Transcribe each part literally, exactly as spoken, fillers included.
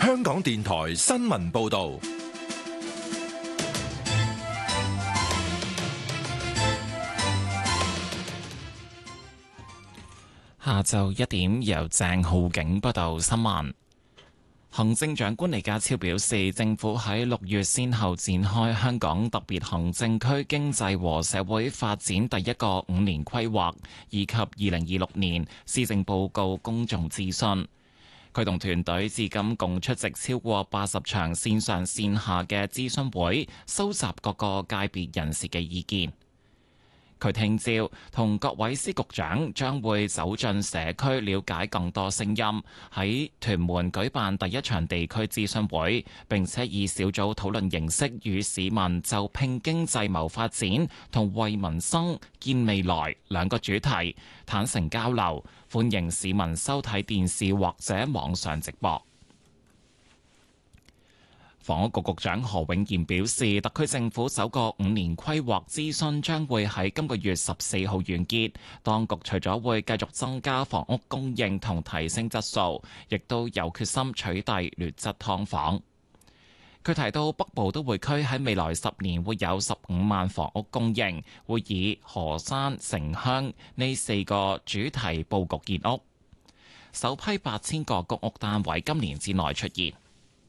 香港電台新聞報道。 下晝一點，由鄭浩景報道新聞。行政長官李家超表示，政府喺六月先後展開香港特別行政區經濟和社會發展第一個五年規劃，以及二零二六年施政報告公眾諮詢。佢同團隊至今共出席超過八十場線上線下嘅諮詢會，收集各個界別人士嘅意見。佢聽朝同各位司局長將會走進社區，了解更多聲音，喺屯門舉辦第一場地區諮詢會，並且以小組討論形式與市民就拼經濟謀發展同為民生建未來兩個主題坦誠交流，歡迎市民收睇電視或者網上直播。房屋局局長何永賢表示，特區政府首個五年規劃諮詢將會喺今個月十四號完結。當局除咗會繼續增加房屋供應同提升質素，亦都有決心取締劣質劏房。佢提到北部都會區喺未來十年會有十五萬房屋供應，會以河山城鄉呢四個主題佈局建屋，首批八千個公屋單位今年之內出現。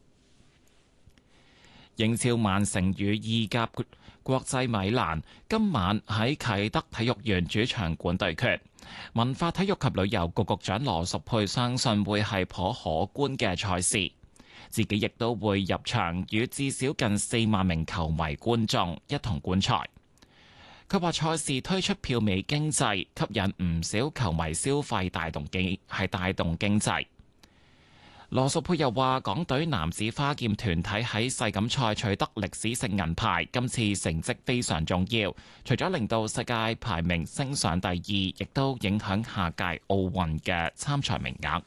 英超曼城與意甲國際米蘭今晚喺啟德體育園主場館對決。文化體育及旅遊局局長羅淑佩相信會係頗可觀嘅賽事，自己亦都會入場與至少近四萬名球迷觀眾一同觀賽。佢話賽事推出票尾經濟，吸引唔少球迷消費，帶動經係帶動經濟。羅淑佩又話，港隊男子花劍團體喺世錦賽取得歷史性銀牌，今次成績非常重要，除咗令到世界排名升上第二，亦都影響下屆奧運嘅參賽名額。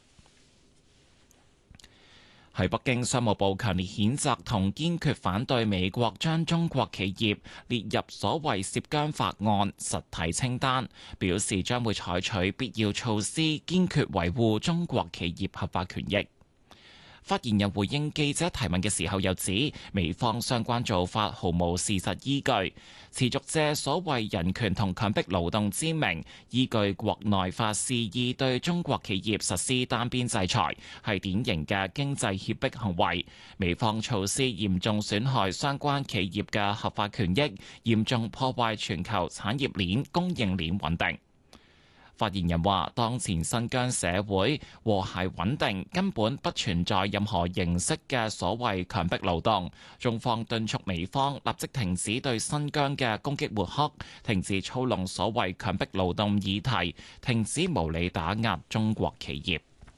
喺北京，商務部強烈譴責同堅決反對美國將中國企業列入所謂涉疆法案實體清單，表示將會採取必要措施，堅決維護中國企業合法權益。發言人回應記者提問嘅時候又指，美方相關做法毫無事實依據，持續借所謂人權同強迫勞動之名，依據國內法肆意對中國企業實施單邊制裁，係典型嘅經濟脅迫行為。美方措施嚴重損害相關企業嘅合法權益，嚴重破壞全球產業鏈供應鏈穩定。發言人話，當前新疆社會和諧穩定，根本不存在任何形式嘅所謂強迫勞動。中方敦促美方立即停止對新疆嘅攻擊抹黑，停止操弄所謂強迫勞動議題，停止無理打壓中國企業。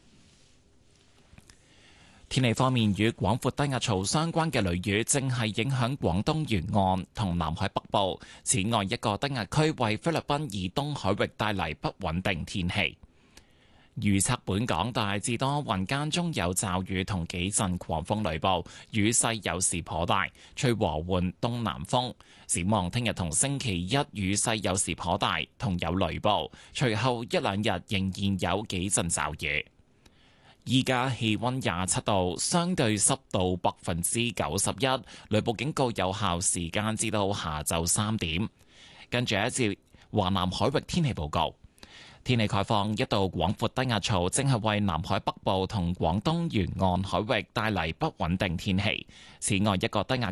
天氣方面，與廣闊低壓槽相關嘅雷雨正係影響廣東沿岸同南海北部。此外，一個低壓區為菲律賓以東海域帶嚟不穩定天氣。預測本港大致多雲，間中有驟雨同幾陣狂風雷暴，雨勢有時頗大，吹和緩東南風。展望聽日同星期一雨勢有時頗大，同有雷暴，隨後一兩日仍然有幾陣驟雨。依家氣溫廿七度，相對濕度百分之九十一，雷暴警告有效時間至到下晝三點。跟住一節華南海域天氣報告。天氣概況，一道廣闊低壓槽正係為南海北部同廣東沿岸海域帶嚟不穩定天氣。此外，一個低壓